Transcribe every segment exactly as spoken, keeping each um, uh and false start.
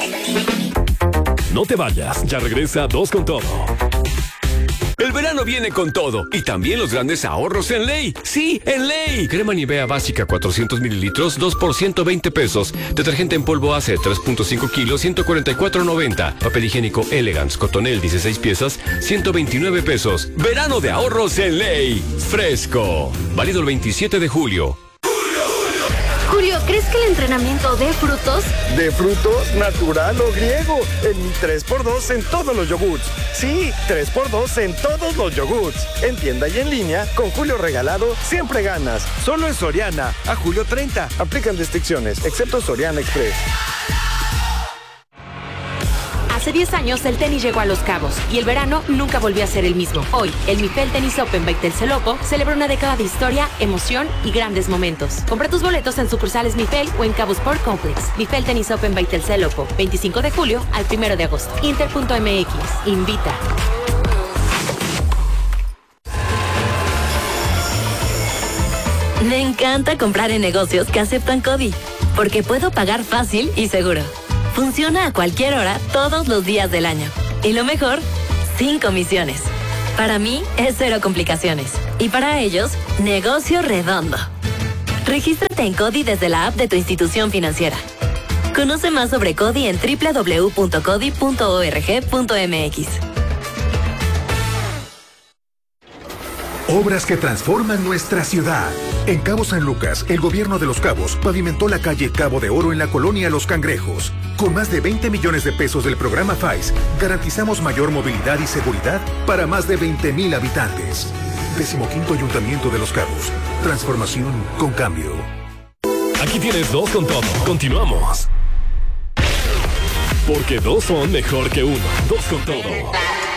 No te vayas, ya regresa Dos con Todo. El verano viene con todo y también los grandes ahorros en Ley. Sí, en Ley. Crema Nivea básica cuatrocientos mililitros, dos por ciento veinte pesos. Detergente en polvo A C tres punto cinco kilos, ciento cuarenta y cuatro noventa. Papel higiénico Elegance Cotonel dieciséis piezas, ciento veintinueve pesos. Verano de ahorros en Ley. Fresco. Válido el veintisiete de julio. Julio, ¿crees que el entrenamiento dé frutos? ¿De frutos? ¿Natural o griego? En mi tres por dos en todos los yogurts. Sí, tres por dos en todos los yogurts. En tienda y en línea, con Julio regalado, siempre ganas. Solo en Soriana, a julio treinta. Aplican restricciones, excepto Soriana Express. Hace diez años el tenis llegó a Los Cabos y el verano nunca volvió a ser el mismo. Hoy, el Mifel Tennis Open by Telcel-Loco celebra una década de historia, emoción y grandes momentos. Compra tus boletos en sucursales Mifel o en Cabo Sport Complex. Mifel Tennis Open by Telcel-Loco, veinticinco de julio al primero de agosto. Inter punto M X, invita. Me encanta comprar en negocios que aceptan CODI, porque puedo pagar fácil y seguro. Funciona a cualquier hora, todos los días del año. Y lo mejor, sin comisiones. Para mí, es cero complicaciones. Y para ellos, negocio redondo. Regístrate en CODI desde la app de tu institución financiera. Conoce más sobre CODI en doble u doble u doble u punto codi punto org punto m x. Obras que transforman nuestra ciudad. En Cabo San Lucas, el gobierno de Los Cabos pavimentó la calle Cabo de Oro en la colonia Los Cangrejos. Con más de veinte millones de pesos del programa F A I S, garantizamos mayor movilidad y seguridad para más de veinte mil habitantes. Decimoquinto Ayuntamiento de Los Cabos. Transformación con cambio. Aquí tienes Dos con Todo. Continuamos. Porque dos son mejor que uno. Dos con Todo.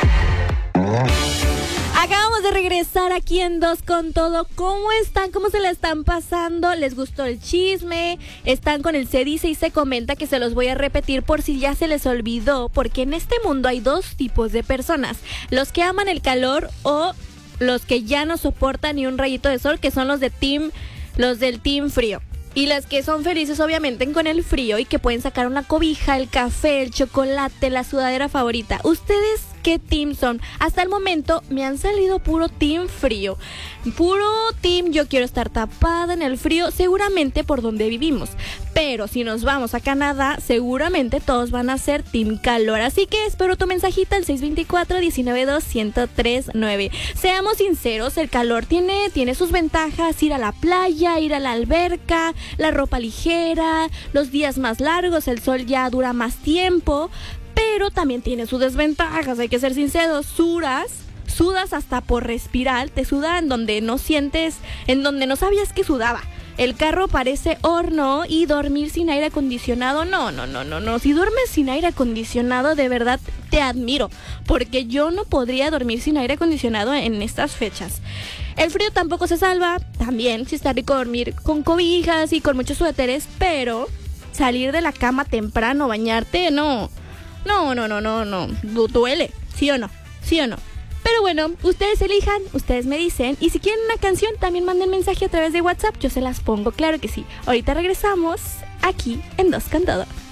Acabamos de regresar aquí en Dos con Todo. ¿Cómo están? ¿Cómo se la están pasando? ¿Les gustó el chisme? ¿Están con el se dice y se comenta? Que se los voy a repetir por si ya se les olvidó, porque en este mundo hay dos tipos de personas: los que aman el calor o los que ya no soportan ni un rayito de sol, que son los de team, los del team frío. Y las que son felices obviamente con el frío y que pueden sacar una cobija, el café, el chocolate, la sudadera favorita. ¿Ustedes qué team son? Hasta el momento me han salido puro team frío. Puro team yo quiero estar tapada en el frío, seguramente por donde vivimos. Pero si nos vamos a Canadá, seguramente todos van a ser team calor. Así que espero tu mensajita al seis dos cuatro, uno nueve dos, uno cero tres nueve. Seamos sinceros, el calor tiene, tiene sus ventajas. Ir a la playa, ir a la alberca, la ropa ligera, los días más largos, el sol ya dura más tiempo, pero también tiene sus desventajas, hay que ser sinceros. Sudas, sudas hasta por respirar, te suda en donde no sientes, en donde no sabías que sudaba. El carro parece horno y dormir sin aire acondicionado, no, no, no, no, no. Si duermes sin aire acondicionado, de verdad te admiro, porque yo no podría dormir sin aire acondicionado en estas fechas. El frío tampoco se salva, también sí está rico dormir con cobijas y con muchos suéteres, pero salir de la cama temprano, bañarte, no, no, no, no, no, no, duele, ¿sí o no? ¿Sí o no? Pero bueno, ustedes elijan, ustedes me dicen, y si quieren una canción, también manden mensaje a través de WhatsApp, yo se las pongo, claro que sí. Ahorita regresamos aquí en Dos con Todo.